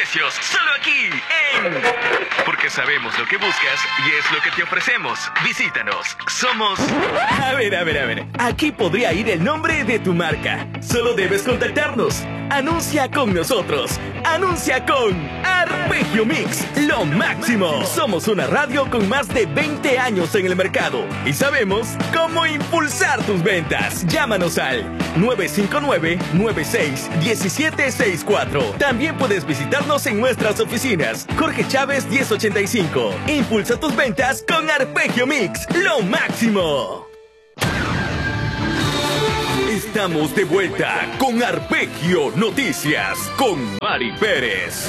precios, solo aquí en... Porque sabemos lo que buscas y es lo que te ofrecemos. Visítanos, somos... A ver. Aquí podría ir el nombre de tu marca. Solo debes contactarnos. Anuncia con nosotros. Anuncia con Arpegio Mix, lo máximo. Somos una radio con más de 20 años en el mercado y sabemos cómo impulsar tus ventas. Llámanos al 959-96-1764. También puedes visitarnos en nuestras oficinas. Jorge Chávez 1085. Impulsa tus ventas con Arpegio Mix, lo máximo. Estamos de vuelta con Arpegio Noticias con Mari Pérez.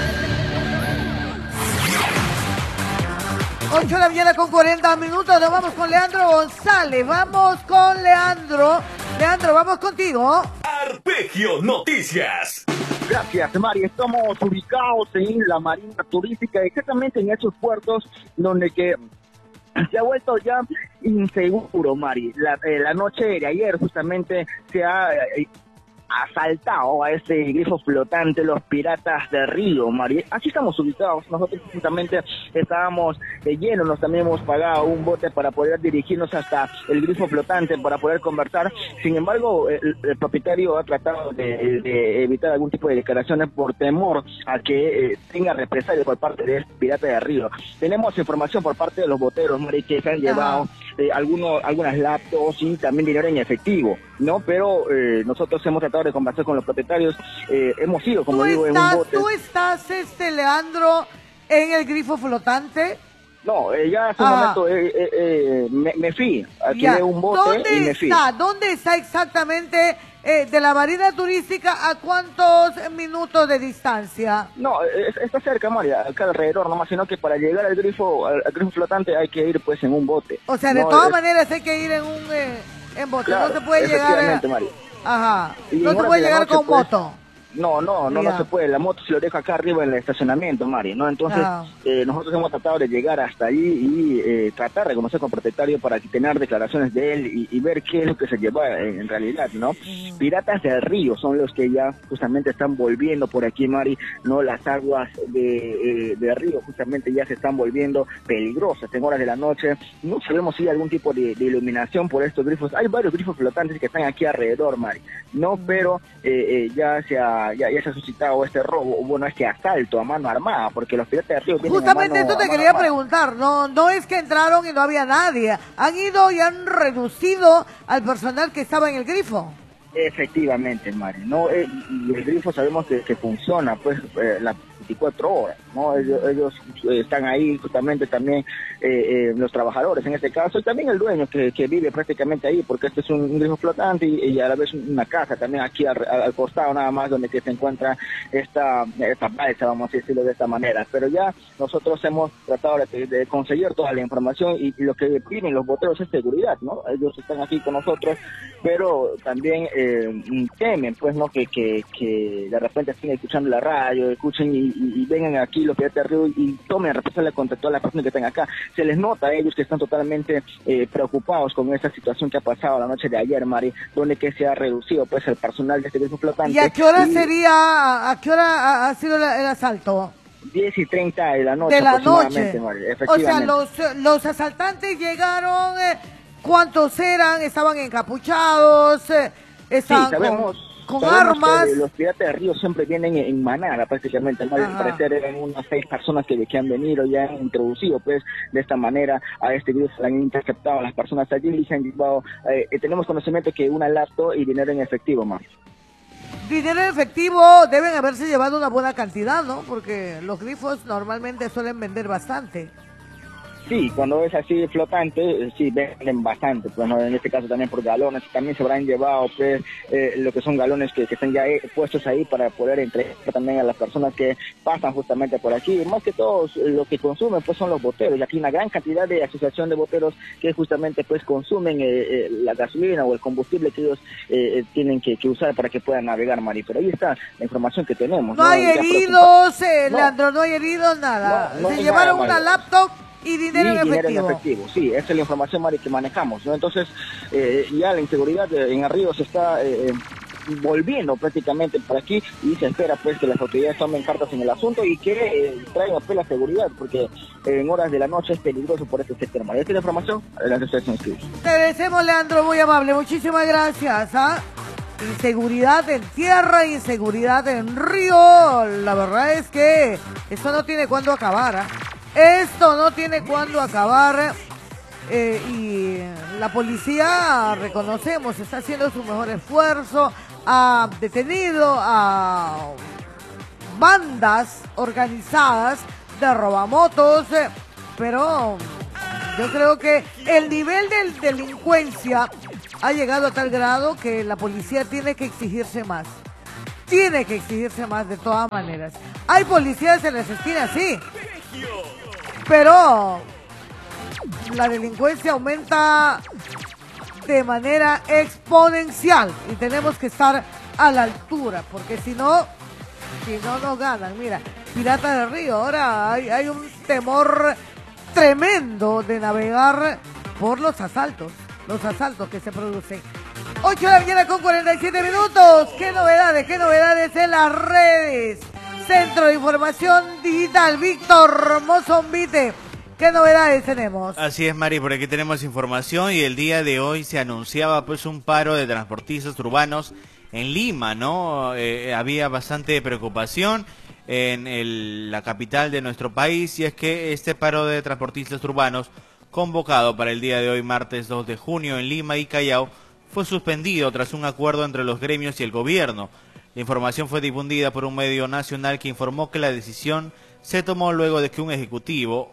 8 de la mañana con 40 minutos. Nos vamos con Leandro González. Vamos con Leandro. Leandro, vamos contigo. Arpegio Noticias. Gracias, Mari. Estamos ubicados en la Marina Turística, exactamente en esos puertos donde que se ha vuelto ya inseguro, Mari. La noche de ayer justamente se ha asaltado a ese grifo flotante los piratas de Río, Mari. Aquí estamos ubicados. Nosotros justamente estábamos llenos, nos también hemos pagado un bote para poder dirigirnos hasta el grifo flotante para poder conversar. Sin embargo, el propietario ha tratado de evitar algún tipo de declaraciones por temor a que tenga represalias por parte de este pirata de Río. Tenemos información por parte de los boteros, Mari, que se han llevado algunas laptops y también dinero en efectivo, ¿no? Pero nosotros hemos tratado de conversar con los propietarios. Hemos ido, como digo, en un bote. ¿Tú estás, Leandro, en el grifo flotante? No, ya hace un momento me fui, alquilé un bote y me fui. ¿Dónde está exactamente de la Marina Turística? ¿A cuántos minutos de distancia? No, está cerca, María, acá alrededor nomás, sino que para llegar al grifo flotante hay que ir pues en un bote. O sea, de todas maneras hay que ir en un en bote, claro, no se puede llegar... María. Ajá, no se puede llegar con moto. No se puede. La moto se lo deja acá arriba en el estacionamiento, Mari, ¿no? Entonces, nosotros hemos tratado de llegar hasta allí y tratar de conocer con el propietario para tener declaraciones de él y ver qué es lo que se lleva en realidad, ¿no? Piratas del Río son los que ya justamente están volviendo por aquí, Mari, ¿no? Las aguas de Río justamente ya se están volviendo peligrosas en horas de la noche. No sabemos si hay algún tipo de iluminación por estos grifos. Hay varios grifos flotantes que están aquí alrededor, Mari, ¿no? Pero ya se ha suscitado este robo, bueno, este asalto a mano armada, porque los piratas de Río vienen justamente esto te quería preguntar, no es que entraron y no había nadie, han ido y han reducido al personal que estaba en el grifo. Efectivamente, Mari, ¿no? Y el grifo sabemos que funciona, pues, las 24 horas, ¿no? Ellos están ahí justamente también, los trabajadores en este caso, y también el dueño que vive prácticamente ahí, porque este es un grifo flotante y a la vez una casa también aquí al costado nada más, donde que se encuentra esta balsa, vamos a decirlo de esta manera. Pero ya nosotros hemos tratado de conseguir toda la información y lo que piden los boteros es seguridad, ¿no? Ellos están aquí con nosotros, pero también temen, pues, ¿no? Que de repente estén escuchando la radio, escuchen y vengan aquí los piratas de Río y tomen represalia contra todas las personas que están acá. Se les nota a ellos que están totalmente preocupados con esta situación que ha pasado la noche de ayer, Mari, donde que se ha reducido pues el personal de este grifo flotante. ¿Y a qué hora a qué hora ha sido el asalto? 10:30 de la noche. De la noche. Mari, efectivamente. O sea, los asaltantes llegaron, ¿cuántos eran? ¿Estaban encapuchados? ¿Estaban sí, sabemos con armas? Los piratas de Río siempre vienen en manada prácticamente, ¿no? Al parecer eran unas 6 personas que han venido y han introducido pues de esta manera a este grupo, han interceptado a las personas allí y se han llevado, tenemos conocimiento que una laptop y dinero en efectivo más. Dinero en efectivo deben haberse llevado una buena cantidad, ¿no? Porque los grifos normalmente suelen vender bastante. Sí, cuando es así flotante, sí, venden bastante, pues, ¿no? En este caso también por galones, también se habrán llevado, pues, lo que son galones que están ya puestos ahí para poder entregar también a las personas que pasan justamente por aquí. Más que todo, lo que consumen, pues, son los boteros, y aquí una gran cantidad de asociación de boteros que justamente, pues, consumen la gasolina o el combustible que ellos tienen que usar para que puedan navegar, Mari. Pero ahí está la información que tenemos. No hay heridos, Leandro, no hay heridos, nada. No se llevaron nada, una laptop y dinero en efectivo. Sí, esa es la información, Mari, que manejamos, ¿no? Entonces, ya la inseguridad en el río se está volviendo prácticamente por aquí y se espera pues que las autoridades tomen cartas en el asunto y que traigan pues la seguridad, porque en horas de la noche es peligroso por este sector. María, ¿tiene información? Adelante, ustedes son inscritos. Te agradecemos, Leandro, muy amable, muchísimas gracias. Inseguridad en tierra, inseguridad en río, la verdad es que esto no tiene cuándo acabar, esto no tiene cuándo acabar. Y la policía, reconocemos, está haciendo su mejor esfuerzo, ha detenido a bandas organizadas de robamotos, pero yo creo que el nivel de delincuencia ha llegado a tal grado que la policía tiene que exigirse más. Tiene que exigirse más de todas maneras. Hay policías en las esquinas, sí, pero la delincuencia aumenta de manera exponencial y tenemos que estar a la altura, porque si no nos ganan. Mira, Pirata del Río, ahora hay un temor tremendo de navegar por los asaltos que se producen. 8 de la mañana con 47 minutos. ¿Qué novedades en las redes? Centro de Información Digital, Víctor Mozombite. ¿Qué novedades tenemos? Así es, Mari, por aquí tenemos información y el día de hoy se anunciaba pues un paro de transportistas urbanos en Lima, ¿no? Había bastante preocupación en la capital de nuestro país, y es que este paro de transportistas urbanos convocado para el día de hoy, martes 2 de junio, en Lima y Callao, fue suspendido tras un acuerdo entre los gremios y el gobierno. La información fue difundida por un medio nacional que informó que la decisión se tomó luego de que el Ejecutivo,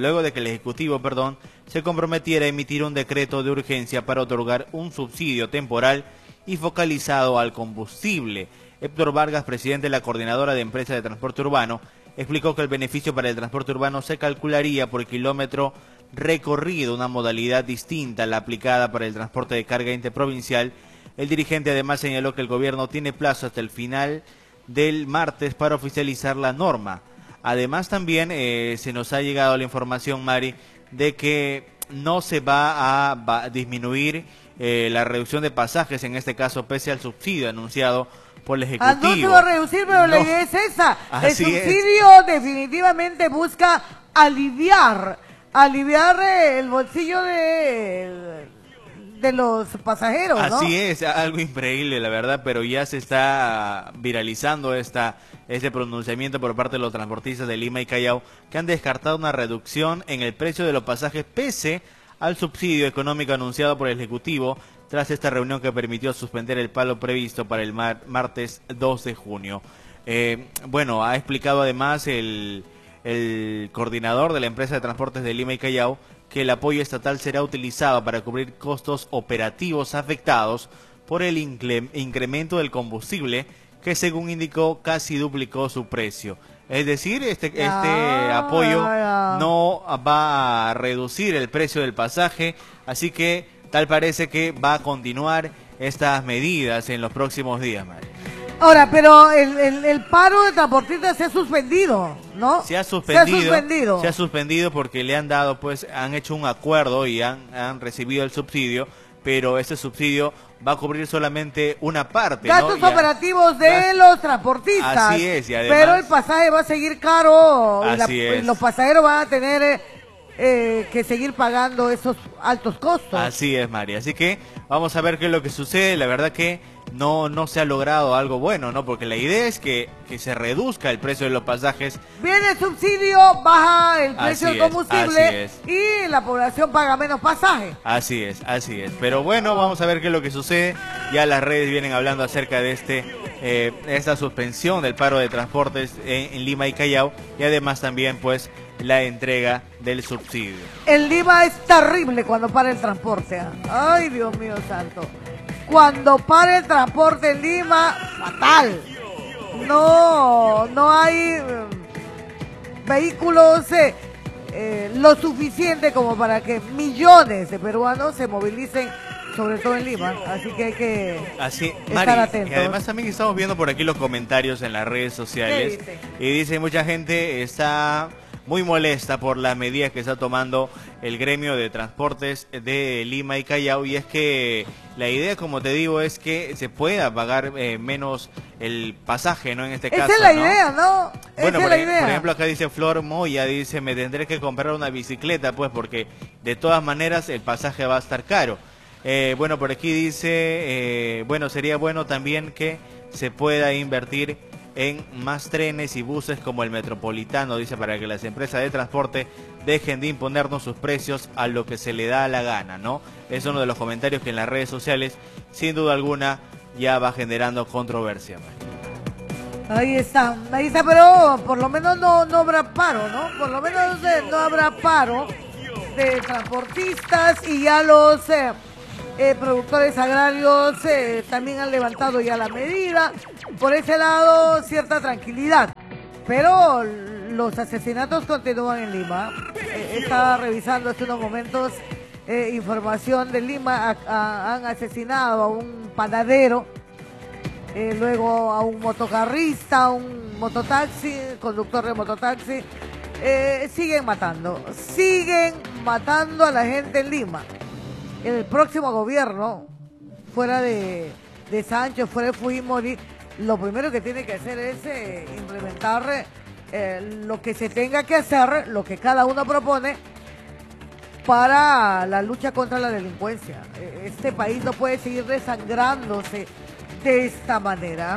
se comprometiera a emitir un decreto de urgencia para otorgar un subsidio temporal y focalizado al combustible. Héctor Vargas, presidente de la Coordinadora de Empresas de Transporte Urbano, explicó que el beneficio para el transporte urbano se calcularía por kilómetro recorrido, una modalidad distinta a la aplicada para el transporte de carga interprovincial. El dirigente además señaló que el gobierno tiene plazo hasta el final del martes para oficializar la norma. Además también se nos ha llegado la información, Mari, de que no se va a disminuir la reducción de pasajes, en este caso pese al subsidio anunciado por el Ejecutivo. No se va a reducir, pero la idea es esa. El subsidio definitivamente busca aliviar el bolsillo de los pasajeros, ¿no? Así es, algo increíble, la verdad, pero ya se está viralizando este pronunciamiento por parte de los transportistas de Lima y Callao, que han descartado una reducción en el precio de los pasajes pese al subsidio económico anunciado por el Ejecutivo tras esta reunión que permitió suspender el paro previsto para el martes 2 de junio. Ha explicado además el coordinador de la empresa de transportes de Lima y Callao que el apoyo estatal será utilizado para cubrir costos operativos afectados por el incremento del combustible, que según indicó casi duplicó su precio. Es decir, este apoyo no va a reducir el precio del pasaje, así que tal parece que va a continuar estas medidas en los próximos días, María. Ahora, pero el paro de transportistas se ha suspendido, ¿no? Se ha suspendido porque le han dado, han hecho un acuerdo y han recibido el subsidio, pero ese subsidio va a cubrir solamente una parte, gastos operativos de los transportistas. Así es, y además, pero el pasaje va a seguir caro y los pasajeros van a tener que seguir pagando esos altos costos. Así es, María. Así que vamos a ver qué es lo que sucede. La verdad que no se ha logrado algo bueno, ¿no? Porque la idea es que se reduzca el precio de los pasajes. Viene el subsidio, baja el precio del combustible y la población paga menos pasaje. Así es. Pero bueno, vamos a ver qué es lo que sucede. Ya las redes vienen hablando acerca de esta suspensión del paro de transportes en Lima y Callao, y además también la entrega del subsidio. En Lima es terrible cuando para el transporte. Ay, Dios mío santo. Cuando para el transporte en Lima, fatal. No hay vehículos lo suficiente como para que millones de peruanos se movilicen, sobre todo en Lima. Así que hay que estar atentos. Y además también estamos viendo por aquí los comentarios en las redes sociales. Y dice mucha gente está muy molesta por las medidas que está tomando el gremio de transportes de Lima y Callao, y es que la idea, como te digo, es que se pueda pagar menos el pasaje, ¿no? En este caso, esa es la idea, ¿no? Bueno, esa es la idea. por ejemplo, acá dice Flor Moya, dice, me tendré que comprar una bicicleta, pues, porque de todas maneras el pasaje va a estar caro. Bueno, por aquí dice, bueno, sería bueno también que se pueda invertir en más trenes y buses como el Metropolitano, dice, para que las empresas de transporte dejen de imponernos sus precios a lo que se le da la gana, ¿no? Es uno de los comentarios que en las redes sociales, sin duda alguna, ya va generando controversia. Ahí está, pero por lo menos no habrá paro, ¿no? Por lo menos no habrá paro de transportistas, y ya los productores agrarios también han levantado ya la medida. Por ese lado, cierta tranquilidad. Pero los asesinatos continúan en Lima. Estaba revisando hace unos momentos información de Lima. Han asesinado a un panadero, luego a un motocarrista, a un mototaxi, conductor de mototaxi. Siguen matando a la gente en Lima. El próximo gobierno, fuera de Sánchez, fuera de Fujimori, lo primero que tiene que hacer es implementar lo que se tenga que hacer, lo que cada uno propone para la lucha contra la delincuencia. Este país no puede seguir desangrándose de esta manera.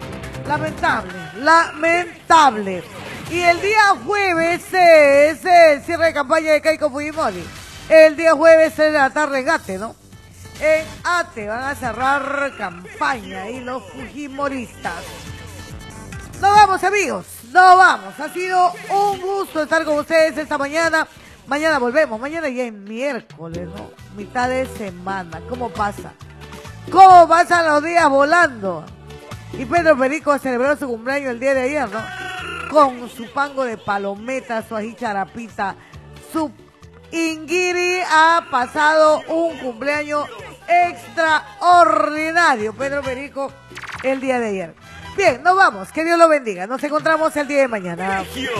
Lamentable. Y el día jueves es el cierre de campaña de Keiko Fujimori. El día jueves es la tarde en Ate, ¿no? En Ate van a cerrar campaña y los fujimoristas. Nos vamos, amigos, nos vamos. Ha sido un gusto estar con ustedes esta mañana. Mañana volvemos, mañana ya es miércoles, ¿no? Mitad de semana. ¿Cómo pasa? ¿Cómo pasan los días volando? Y Pedro Perico celebró su cumpleaños el día de ayer, ¿no? Con su pango de palometa, su ají charapita, su Inguiri. Ha pasado un cumpleaños extraordinario, Pedro Perico, el día de ayer. Bien, nos vamos. Que Dios lo bendiga. Nos encontramos el día de mañana.